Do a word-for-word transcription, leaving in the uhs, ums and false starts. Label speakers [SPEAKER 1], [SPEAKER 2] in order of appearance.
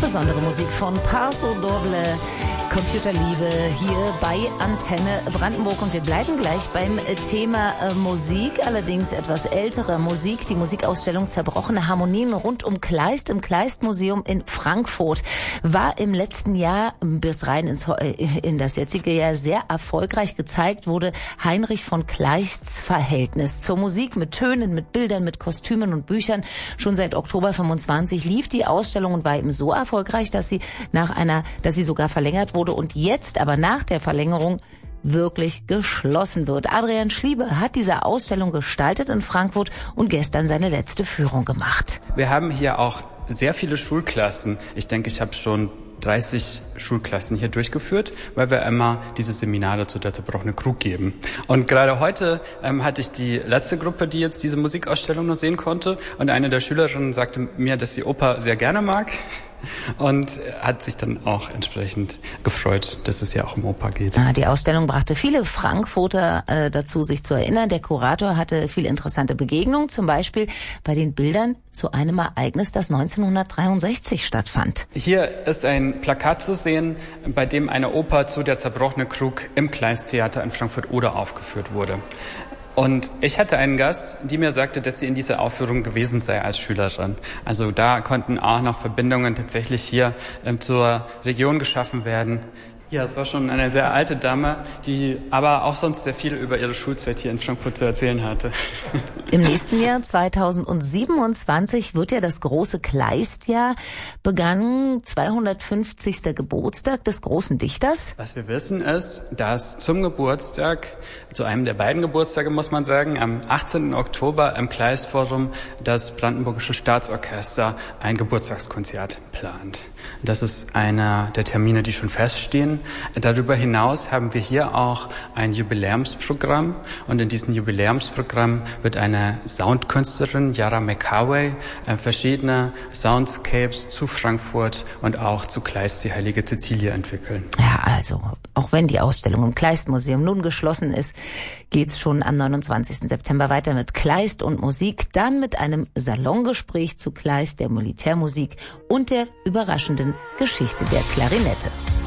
[SPEAKER 1] besondere Musik von Paso Doble, Computerliebe hier bei Antenne Brandenburg. Und wir bleiben gleich beim Thema äh, Musik, allerdings etwas älterer Musik. Die Musikausstellung Zerbrochene Harmonien rund um Kleist im Kleist-Museum in Frankfurt war im letzten Jahr bis rein ins, in das jetzige Jahr sehr erfolgreich. Gezeigt wurde Heinrich von Kleists Verhältnis zur Musik mit Tönen, mit Bildern, mit Kostümen und Büchern. Schon seit Oktober fünfundzwanzig lief die Ausstellung und war eben so erfolgreich, dass sie nach einer, dass sie sogar verlängert wurde und jetzt aber nach der Verlängerung wirklich geschlossen wird. Adrian Schliebe hat diese Ausstellung gestaltet in Frankfurt und gestern seine letzte Führung gemacht.
[SPEAKER 2] Wir haben hier auch sehr viele Schulklassen. Ich denke, ich habe schon dreißig Schulklassen hier durchgeführt, weil wir immer diese Seminare zu der zerbrochene Krug geben. Und gerade heute ähm, hatte ich die letzte Gruppe, die jetzt diese Musikausstellung noch sehen konnte. Und eine der Schülerinnen sagte mir, dass sie Oper sehr gerne mag. Und hat sich dann auch entsprechend gefreut, dass es ja auch um Oper geht.
[SPEAKER 1] Die Ausstellung brachte viele Frankfurter äh, dazu, sich zu erinnern. Der Kurator hatte viele interessante Begegnungen, zum Beispiel bei den Bildern zu einem Ereignis, das neunzehnhundertdreiundsechzig stattfand.
[SPEAKER 2] Hier ist ein Plakat zu sehen, bei dem eine Oper zu der zerbrochene Krug im Kleist-Theater in Frankfurt-Oder aufgeführt wurde. Und ich hatte einen Gast, die mir sagte, dass sie in dieser Aufführung gewesen sei als Schülerin. Also da konnten auch noch Verbindungen tatsächlich hier ähm, zur Region geschaffen werden. Ja, es war schon eine sehr alte Dame, die aber auch sonst sehr viel über ihre Schulzeit hier in Frankfurt zu erzählen hatte.
[SPEAKER 1] Im nächsten Jahr zweitausendsiebenundzwanzig wird ja das große Kleistjahr begangen, zweihundertfünfzigster Geburtstag des großen Dichters.
[SPEAKER 2] Was wir wissen ist, dass zum Geburtstag, zu einem der beiden Geburtstage muss man sagen, am achtzehnten Oktober im Kleistforum das Brandenburgische Staatsorchester ein Geburtstagskonzert plant. Das ist einer der Termine, die schon feststehen. Darüber hinaus haben wir hier auch ein Jubiläumsprogramm und in diesem Jubiläumsprogramm wird eine Soundkünstlerin, Yara McCarway, äh, verschiedene Soundscapes zu Frankfurt und auch zu Kleist, die Heilige Cäcilie, entwickeln.
[SPEAKER 1] Ja, also auch wenn die Ausstellung im Kleist-Museum nun geschlossen ist, geht's schon am neunundzwanzigsten September weiter mit Kleist und Musik, dann mit einem Salongespräch zu Kleist, der Militärmusik und der überraschenden Geschichte der Klarinette.